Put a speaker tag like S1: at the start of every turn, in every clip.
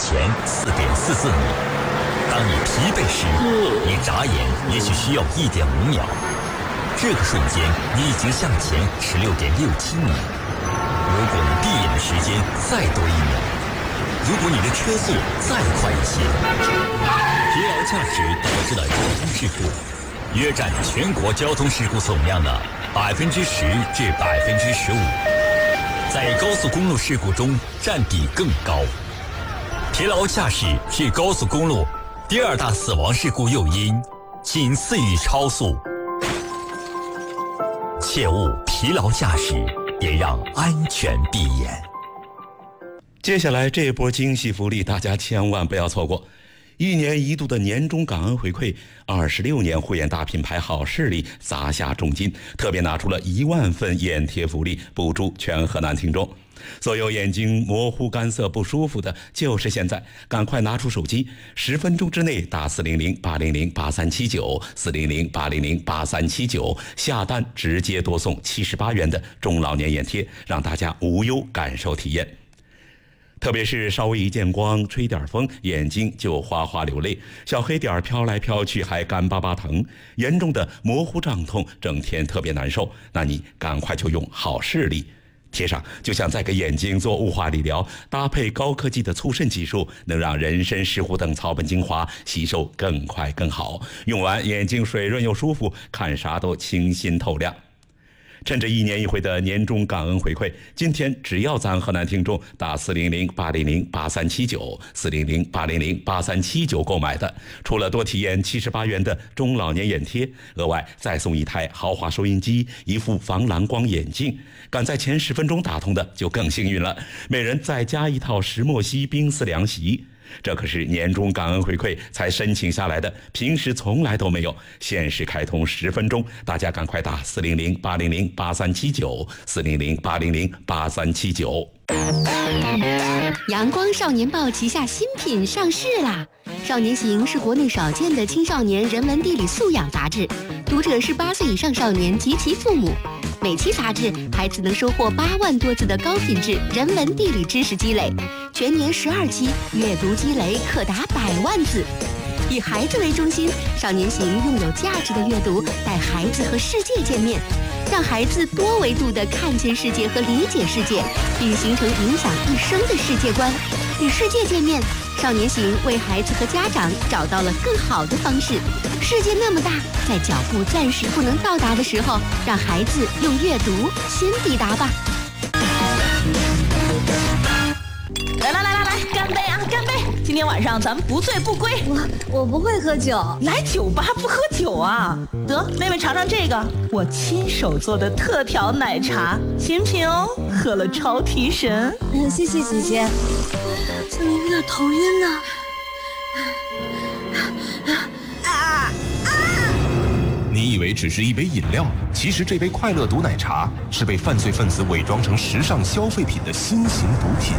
S1: 前4.44米。当你疲惫时，你眨眼也许需要1.5秒。这个瞬间，你已经向前16.67米。如果你闭眼的时间再多1秒，如果你的车速再快一些，疲劳驾驶导致的交通事故，约占全国交通事故总量的10%至15%，在高速公路事故中占比更高。疲劳驾驶是高速公路第2大死亡事故诱因，仅次于超速。切勿疲劳驾驶，别让安全闭眼。
S2: 接下来这波惊喜福利大家千万不要错过。1年1度的年终感恩回馈，26年护眼大品牌好视力砸下重金，特别拿出了1万份眼贴福利，补助全河南听众。所有眼睛模糊干涩不舒服的，就是现在，赶快拿出手机，10分钟之内打400-800-8379，400-800-8379，下单直接多送78元的中老年眼贴，让大家无忧感受体验。特别是稍微一见光，吹点风，眼睛就哗哗流泪，小黑点飘来飘去还干巴巴疼，严重的模糊胀痛，整天特别难受，那你赶快就用好视力。贴上就像在给眼睛做雾化理疗，搭配高科技的促渗技术，能让人参、石斛等草本精华吸收更快更好，用完眼睛水润又舒服，看啥都清新透亮。趁着1年1回的年终感恩回馈，今天只要咱河南听众打400-800-8379，400-800-8379购买的，除了多体验78元的中老年眼贴，额外再送1台豪华收音机，1副防蓝光眼镜。赶在前10分钟打通的就更幸运了，每人再加1套石墨烯冰丝凉席。这可是年终感恩回馈才申请下来的，平时从来都没有。限时开通10分钟，大家赶快打400-800-8379，400-800-8379。
S3: 阳光少年报旗下新品上市啦！少年行是国内少见的青少年人文地理素养杂志，读者是8岁以上少年及其父母。每期杂志，孩子能收获8万多字的高品质人文地理知识积累，全年12期，阅读积累可达100万字。以孩子为中心，少年行用有价值的阅读带孩子和世界见面，让孩子多维度地看见世界和理解世界，并形成影响一生的世界观。与世界见面，少年行为孩子和家长找到了更好的方式。世界那么大，在脚步暂时不能到达的时候，让孩子用阅读先抵达吧。
S4: 来，干杯啊！干杯！今天晚上咱们不醉不归。
S5: 我不会喝酒，
S4: 来酒吧不喝酒啊？得，妹妹尝尝这个，我亲手做的特调奶茶，行不行哦？喝了超提神。
S5: 谢谢姐姐。怎么有点头晕呢？
S6: 你以为只是一杯饮料，其实这杯快乐毒奶茶是被犯罪分子伪装成时尚消费品的新型毒品。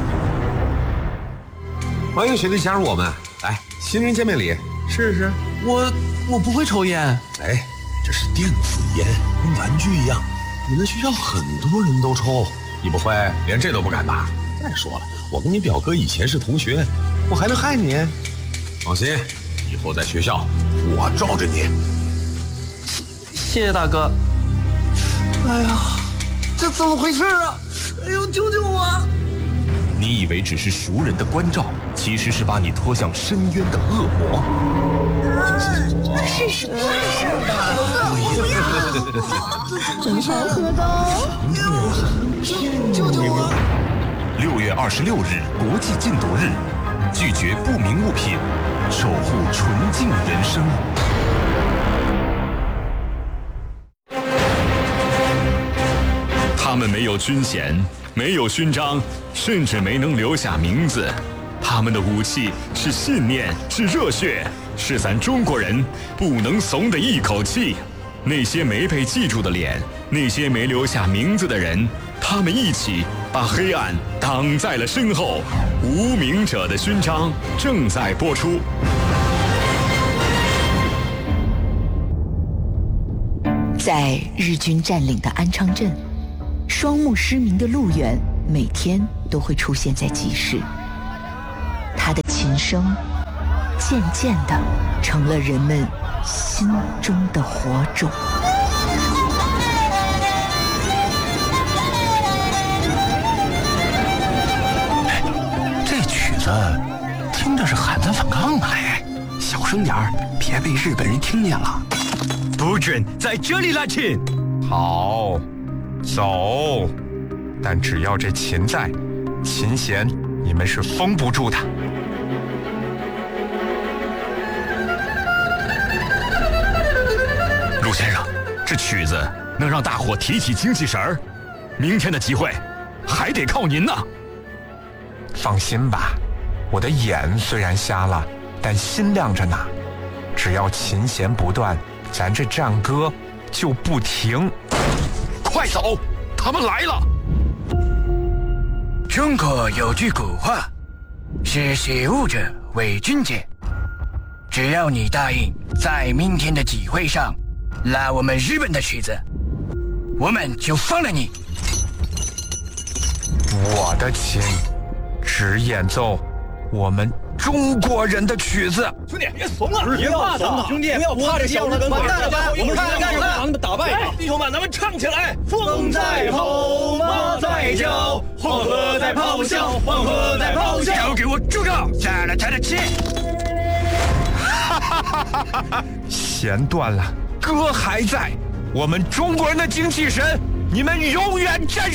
S7: 欢迎学弟加入我们，来，新人见面礼，试试。
S8: 我不会抽烟。
S7: 哎，这是电子烟，跟玩具一样。你们学校很多人都抽，你不会连这都不敢吧？再说了，我跟你表哥以前是同学，我还能害你？放心，以后在学校我罩着你。
S8: 谢谢大哥。哎呀，这怎么回事啊？哎呦，救救我！
S6: 你以为只是熟人的关照，其实是把你拖向深渊的恶魔。
S5: 试试看，
S4: 真好喝的。
S8: 救救我
S6: ！6月26日国际禁毒日，拒绝不明物品，守护纯净人生。
S9: 他们没有军衔，没有勋章，甚至没能留下名字。他们的武器是信念，是热血，是咱中国人不能怂的一口气。那些没被记住的脸，那些没留下名字的人，他们一起把黑暗挡在了身后。无名者的勋章正在播出。
S10: 在日军占领的安昌镇，双目失明的陆远每天都会出现在集市。他的琴声，渐渐地成了人们心中的火种。
S8: 这曲子听着是喊咱反抗啊！小声点儿，别被日本人听见了。
S11: 不准在这里拉琴。
S12: 好，走。但只要这琴在，琴弦你们是封不住的。
S9: 陆先生，这曲子能让大伙提起精气神儿，明天的集会还得靠您呢。
S12: 放心吧，我的眼虽然瞎了，但心亮着呢。只要琴弦不断，咱这战歌就不停。
S9: 快走，他们来了！
S11: 中国有句古话，是习武者为俊杰。只要你答应在明天的集会上拉我们日本的曲子，我们就放了你。
S12: 我的琴只演奏我们中国人的曲子。
S11: 兄弟，别怂了，别怕他，兄弟，不要怕这小子，完蛋了吧？我们看看，把他们打败。弟兄们，咱们唱起来！风在吼，马在叫，黄河在咆哮，黄河在咆哮。都给我住手！杀了他的气！
S12: 哈哈哈哈哈！弦断了，歌还在，我们中国人的精气神，你们永远战胜。